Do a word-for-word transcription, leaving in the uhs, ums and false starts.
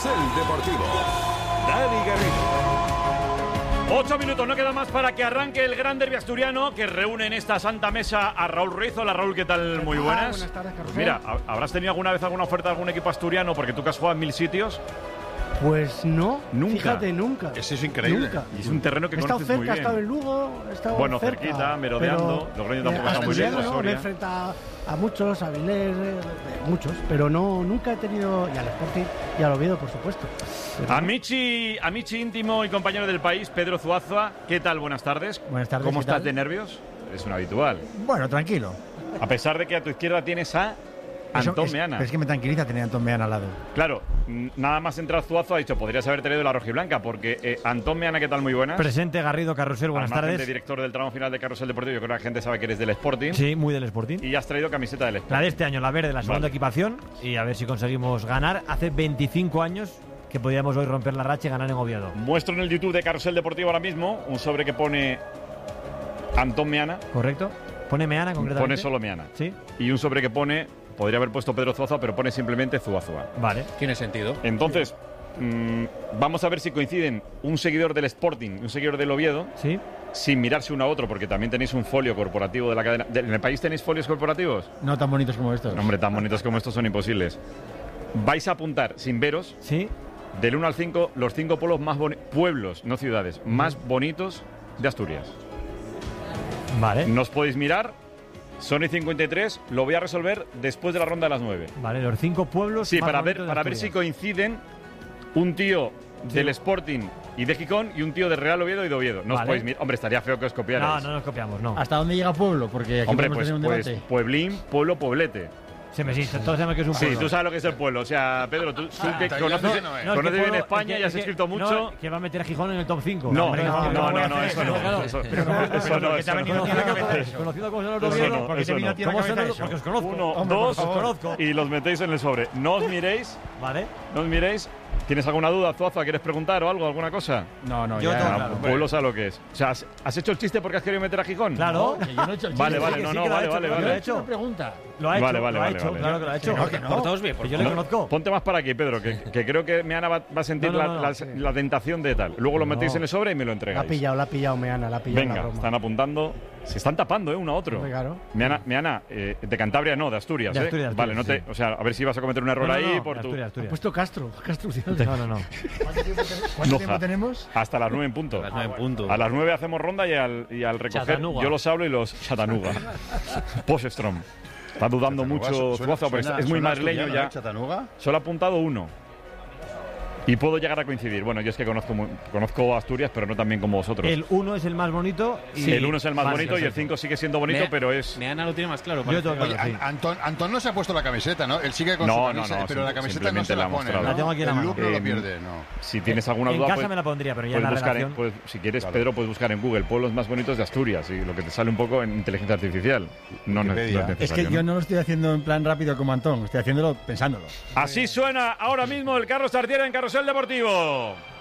Carrusel Deportivo. Dani Garrido. Ocho minutos, no queda más para que arranque el gran derbi asturiano que reúne en esta santa mesa a Raúl Ruiz. Hola Raúl, ¿qué tal? Muy buenas. Buenas tardes, Carrusel. Mira, ¿habrás tenido alguna vez alguna oferta de algún equipo asturiano? Porque tú que has jugado en mil sitios. Pues no, Nunca. Fíjate, nunca. Eso es increíble. Nunca. Y es un terreno que He estado conoces muy cerca, he bien. estado en Lugo, he estado Bueno, cerca, cerquita, merodeando. pero, Logroño tampoco eh, está muy lejos, asturiano, Soria. Me he enfrentado a muchos, a Vilés, eh, muchos, pero no, nunca he tenido, y al Sporting y al Oviedo, por supuesto. Pero no. Amici, amici íntimo y compañero del país, Pedro Zuazua. ¿Qué tal? Buenas tardes. Buenas tardes, ¿Cómo ¿qué estás tal? de nervios? Es un habitual. Bueno, tranquilo. A pesar de que a tu izquierda tienes a Eso Antón es, Meana. pero es que me tranquiliza tener a Antón Meana al lado. Claro, n- nada más entrar Zuazo ha dicho, podrías haber traído la rojiblanca, porque eh, Antón Meana, ¿qué tal? Muy buenas. Presente, Garrido, Carrusel, buenas Al margen de tardes. director del tramo final de Carrusel Deportivo, yo creo que la gente sabe que eres del Sporting. Sí, muy del Sporting. Y has traído camiseta del Sporting. La de este año, la verde, la segunda Vale. equipación. Y a ver si conseguimos ganar. Hace veinticinco años que podíamos hoy romper la racha y ganar en Oviedo. Muestro en el YouTube de Carrusel Deportivo ahora mismo un sobre que pone Antón Meana, ¿Correcto? Pone Meana concretamente. pone solo Meana. Sí, Y un sobre que pone, podría haber puesto Pedro Zuazo, pero pone simplemente Zuazua. vale. Tiene sentido. Entonces, mm, vamos a ver si coinciden un seguidor del Sporting y un seguidor del Oviedo, Sí. sin mirarse uno a otro, porque también tenéis un folio corporativo de la cadena. ¿En el país tenéis folios corporativos? No tan bonitos como estos. No, hombre, tan bonitos como estos son imposibles. Vais a apuntar, sin veros, Sí. del uno al cinco, los cinco pueblos más boni- pueblos, no ciudades, más bonitos de Asturias. Vale. No os podéis mirar. Sony cincuenta y tres, lo voy a resolver después de la ronda de las nueve. Vale, los cinco pueblos. Sí, más para ver, bonitos de para ver si Asturias. coinciden un tío del Sporting y de Gijón y un tío de Real Oviedo y de Oviedo. No os Vale. podéis mirar. Hombre, estaría feo que os copiarais. No, no nos copiamos, no. ¿Hasta dónde llega Pueblo? Porque aquí Hombre, podemos pues, tener un pues debate. pueblín, pueblo, pueblete. Se me sí, todos sabemos que es un Sí, pueblo. tú sabes lo que es el pueblo. O sea, Pedro, tú, tú que Tailandia conoces, no es. No, es que conoces bien pueblo- España es que- y has es que- escrito no, mucho. que va a meter a Gijón en el top cinco. No, Hombre, no, que no, no, puede no, hacer eso no. Claro. Eso Pero- eso no, ¿Qué te ha eso venido no. a ti a la cabeza? Conocido como son los Eso Oviedo, no, porque eso te viene a no. ti a la cabeza ¿Cómo eso? son? Porque os conozco. Uno, Hombre, dos, por Os conozco. y los metéis en el sobre. No os miréis, Vale. no os miréis. ¿Tienes alguna duda, Zuazo? ¿Quieres preguntar o algo, alguna cosa? No, no, Yo ya. tengo Ah, claro. pueblo sabe lo que es. O sea, ¿has, has hecho el chiste porque has querido meter a Gijón? Claro. Que yo no he hecho el Vale, chiste. vale, que no, sí no, que lo ha vale, hecho, vale, que lo vale. ha hecho. Una pregunta. Lo ha hecho, Vale, vale, lo ha vale, hecho, vale. claro que lo ha hecho. Que no, que no. Portaos bien, por Que yo le favor. conozco. Ponte más para aquí, Pedro, que, que creo que Meana va, va a sentir No, no, la, no, no, la- sí. la tentación de tal. Luego lo metéis No. en el sobre y me lo La ha entregáis. pillado, la ha pillado Meana, la ha pillado. Venga, la broma. están apuntando. Se están tapando, ¿eh? Uno a otro. Hombre, claro. Meana, Meana, eh, de Cantabria no, de Asturias, De ¿eh? Asturias, de vale, no Asturias, te, o sea, a ver si vas a cometer un error No, no, ahí no, por tu. Asturias, Ha Asturias. puesto Castro, Castro. No, no, no. ¿Cuánto Noja. tiempo tenemos? Hasta las nueve en punto. A las nueve en punto. A las nueve hacemos ronda y al, y al recoger Chattanooga. yo los hablo y los Chattanooga. Poststrom. Está dudando Chattanooga mucho suena- Zuazo, porque suena- es muy suena madrileño asturiano, ya. ¿eh? Chattanooga. Solo ha apuntado uno. Y puedo llegar a coincidir. Bueno, yo es que conozco, mu- conozco Asturias, pero no tan bien como vosotros. El uno es el más bonito. Y el uno es el más bonito y el exacto. cinco sigue siendo bonito, Mea- pero es. Meana lo tiene más claro. Yo parece. tengo claro, Oye, sí. An- Antón, Antón no se ha puesto la camiseta, ¿no? Él sigue con No, su no, camisa, no, pero la sim- camiseta no simplemente se la la ha pone, mostrado. ¿no? La tengo aquí en la El mano. lucro lo Eh, pierde, no. Si tienes alguna En duda, casa pues- me la pondría, pero ya en puedes la buscar en- redacción. pues, si quieres, Claro. Pedro, puedes buscar en Google pueblos más bonitos de Asturias y lo que te sale un poco en inteligencia artificial. No, no, no es Wikipedia. Es necesario, que yo ¿no? no lo estoy haciendo en plan rápido como Antón, estoy haciéndolo pensándolo. Así suena ahora mismo el Carlos Tartiere en Carrusel Deportivo.